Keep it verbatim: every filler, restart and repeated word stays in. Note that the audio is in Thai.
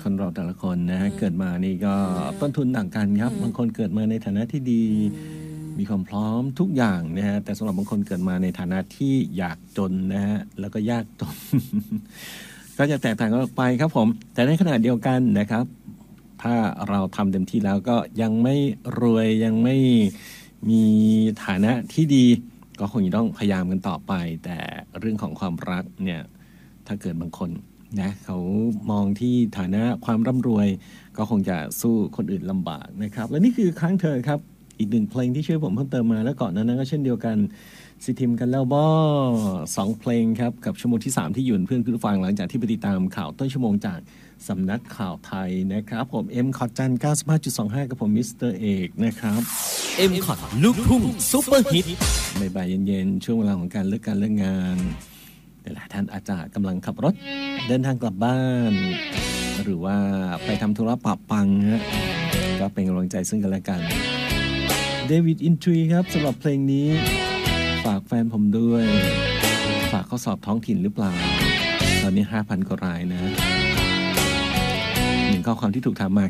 คนเราแต่ละคนนะฮะเกิดมานี่ก็ต้นทุนต่างกันครับบางคนเกิดมาในฐานะที่ดีมีความพร้อมทุกอย่างนะฮะแต่สำหรับบางคนเกิดมาในฐานะที่อยากจนนะฮะแล้วก็ยากจน ก็จะแตกต่างกันออกไปครับผมแต่ในขณะเดียวกันนะครับถ้าเราทำเต็มที่แล้วก็ยังไม่รวยยังไม่มีฐานะที่ดีก็คงจะต้องพยายามกันต่อไปแต่เรื่องของความรักเนี่ยถ้าเกิดบางคนนะเขามองที่ฐานะความร่ำรวยก็คงจะสู้คนอื่นลำบากนะครับและนี่คือค้างเธอครับอีกหนึ่งเพลงที่ช่วยผมเพิ่มเติมมาแล้วก่อนนั้นก็เช่นเดียวกันสิทิมกันแล้วบ่สองเพลงครับกับชั่วโมงที่สามที่อยู่เพื่อนผู้ฟังหลังจากที่ไปติดตามข่าวต้นชั่วโมงจากสำนักข่าวไทยนะครับผมเอ็มคอร์ดจัน เก้าสิบห้าจุดสองห้า กับผมมิสเตอร์เอกนะครับเอ็มคอร์ดลูกทุ่งซุปเปอร์ฮิตบ่ายๆเย็นๆช่วงเวลาของการเลิกการเลิกงานแต่หลายท่านอาจจะกำลังขับรถเดินทางกลับบ้านหรือว่าไปทำธุระปะปังฮะก็เป็นกำลังใจซึ่งกันและกันเดวิดอินทรีครับสำหรับเพลงนี้ฝากแฟนผมด้วยฝากข้อสอบท้องถิ่นหรือเปล่าตอนนี้ ห้าพัน กว่ารายนะหนึ่งข้อความที่ถูกถามมา